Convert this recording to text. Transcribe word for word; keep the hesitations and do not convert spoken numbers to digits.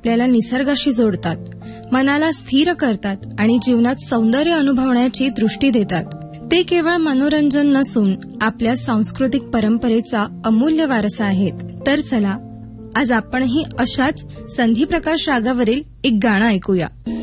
आपल्याला निसर्गाशी जोडतात, मनाला स्थिर करतात आणि जीवनात सौंदर्य अनुभवण्याची दृष्टी देतात. ते केवळ मनोरंजन नसून आपल्या सांस्कृतिक परंपरेचा अमूल्य वारसा आहेत. तर चला, आज आपणही अशाच संधी प्रकाश रागावरील एक गाणं ऐकूया.